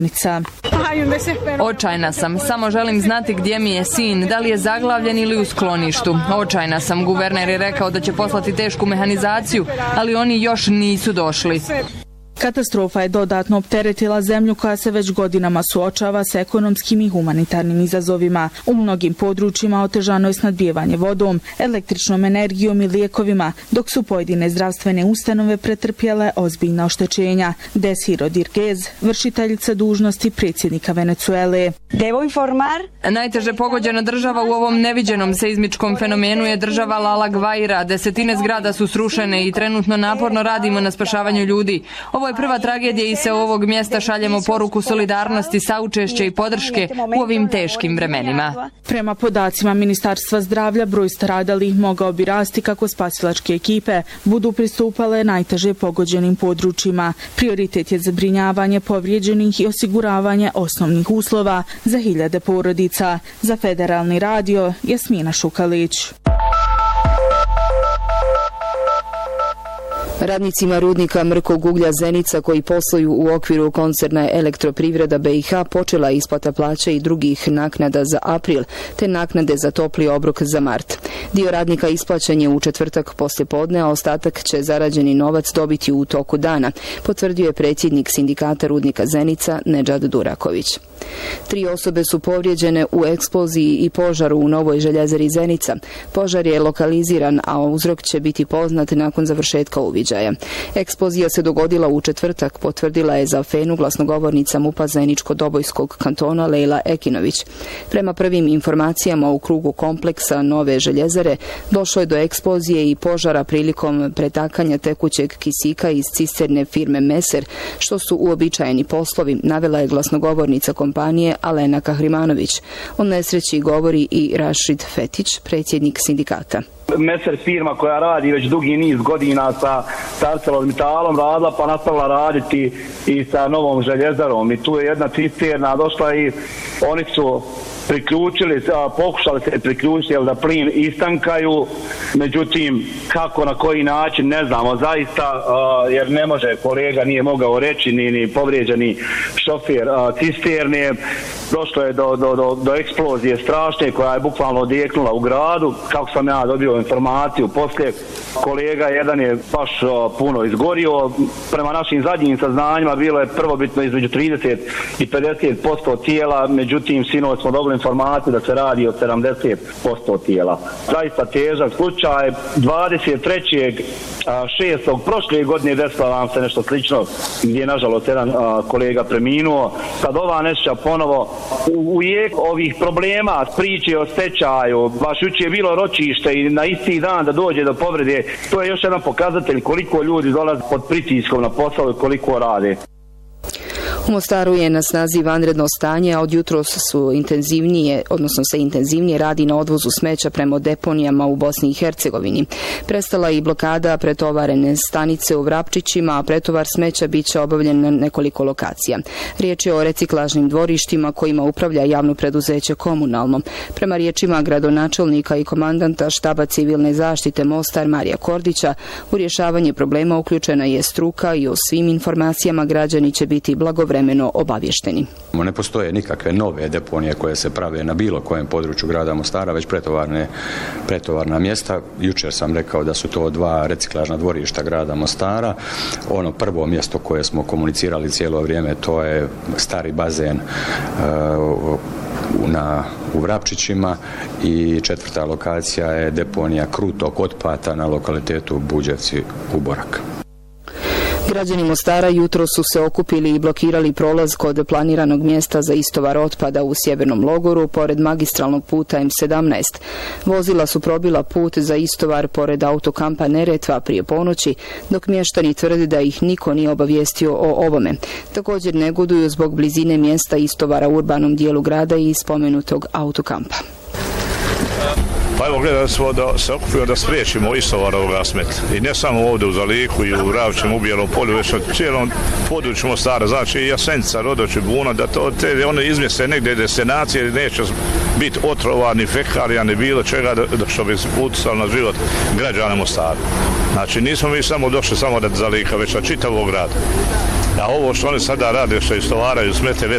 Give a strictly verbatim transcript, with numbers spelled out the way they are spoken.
Očajna sam, samo želim znati gdje mi je sin, da li je zaglavljen ili u skloništu. Očajna sam, guverner je rekao da će poslati tešku mehanizaciju, ali oni još nisu došli. Katastrofa je dodatno opteretila zemlju koja se već godinama suočava s ekonomskim i humanitarnim izazovima. U mnogim područjima otežano je snabdijevanje vodom, električnom energijom i lijekovima, dok su pojedine zdravstvene ustanove pretrpjele ozbiljna oštećenja. Desiro Dirgez, vršiteljica dužnosti predsjednika Venezuele. Najteže pogođena država u ovom neviđenom seizmičkom fenomenu je država La Guaira. Desetine zgrada su srušene i trenutno naporno radimo na spašavanju ljudi. Ovo je prva tragedija i sa ovog mjesta šaljemo poruku solidarnosti, saučešća i podrške u ovim teškim vremenima. Prema podacima Ministarstva zdravlja, broj stradalih mogao bi rasti kako spasilačke ekipe budu pristupale najteže pogođenim područjima. Prioritet je zabrinjavanje povrijeđenih i osiguravanje osnovnih uslova za hiljade porodica. Za Federalni radio, Jasmina Šukalić. Radnicima rudnika mrkog uglja Zenica koji posluju u okviru koncerna Elektroprivreda B i H počela je isplata plaće i drugih naknada za april, te naknade za topli obrok za mart. Dio radnika isplaćen je u četvrtak poslijepodne, a ostatak će zarađeni novac dobiti u toku dana, potvrdio je predsjednik sindikata rudnika Zenica Nedžad Duraković. Tri osobe su povrijeđene u eksploziji i požaru u Novoj željezari Zenica. Požar je lokaliziran, a uzrok će biti poznat nakon završetka uviđaja. Eksplozija se dogodila u četvrtak, potvrdila je za Fenu glasnogovornica MUP-a Zeničko-Dobojskog kantona Lejla Ekinović. Prema prvim informacijama u krugu kompleksa Nove željezare došlo je do eksplozije i požara prilikom pretakanja tekućeg kisika iz cisterne firme Meser, što su uobičajeni poslovi, navela je glasnogovornica kompanije Alena Kahrimanović. O nesreći govori i Rašid Fetić, predsjednik sindikata. Meser firma koja radi već dugi niz godina sa ArcelorMittalom radila, pa nastavila raditi i sa Novom željezarom. I tu je jedna cisterna došla i oni su priključili, pokušali se priključiti da plin istankaju, međutim kako, na koji način ne znamo zaista, jer ne može, kolega nije mogao reći, ni, ni povrijeđeni šofer cisterne. Došlo je do, do, do, do eksplozije strašne koja je bukvalno odjeknula u gradu. Kako sam ja dobio informaciju poslije, kolega jedan je baš puno izgorio. Prema našim zadnjim saznanjima bilo je prvobitno između trideset i pedeset posto tijela, međutim sinoć smo dobili informaciju da se radi o sedamdeset posto tijela. Zaista težak slučaj. dvadeset trećeg šestog prošle godine desilo nam se nešto slično gdje je nažalost jedan kolega preminuo. Sad ova nesreća ponovo u, u jek ovih problema, priče o stečaju, baš jučer je bilo ročište i na isti dan da dođe do povrede, to je još jedan pokazatelj koliko ljudi dolaze pod pritiskom na posao i koliko rade. U Mostaru je na snazi vanredno stanje, a od jutros su intenzivnije, odnosno se intenzivnije radi na odvozu smeća prema deponijama u Bosni i Hercegovini. Prestala je i blokada pretovarene stanice u Vrapčićima, a pretovar smeća bit će obavljen na nekoliko lokacija. Riječ je o reciklažnim dvorištima kojima upravlja javno preduzeće Komunalno. Prema riječima gradonačelnika i komandanta štaba civilne zaštite Mostar Marija Kordića, u rješavanje problema uključena je struka i o svim informacijama građani će biti blagovremeno vremeno obavješteni. Ne postoje nikakve nove deponije koje se prave na bilo kojem području grada Mostara, već pretovarne, pretovarna mjesta. Jučer sam rekao da su to dva reciklažna dvorišta grada Mostara. Ono prvo mjesto koje smo komunicirali cijelo vrijeme, to je stari bazen uh, na, u Vrapčićima i četvrta lokacija je deponija krutog otpada na lokalitetu Buđevci u Borak. Građani Mostara jutro su se okupili i blokirali prolaz kod planiranog mjesta za istovar otpada u Sjevernom logoru pored magistralnog puta M sedamnaest. Vozila su probila put za istovar pored autokampa Neretva prije ponoći, dok mještani tvrdi da ih niko nije obavijestio o ovome. Također negoduju zbog blizine mjesta istovara u urbanom dijelu grada i spomenutog autokampa. Pa evo gledali smo da se okupio da spriječimo istovar ovoga smeta. I ne samo ovdje u Zaliku i u Ravčem, u Bijelom polju, već od cijelom području Mostara, znači i Jasenica, Rodoči, Buna, da to te one izmjeste negdje destinacije neće biti otrova, ni fekalija, ni bilo čega da, što bi utjecalo na život građana Mostara. Znači nismo mi samo došli samo da Zalika, već od čitavog grada. A ovo što oni sada rade, što istovaraju smete,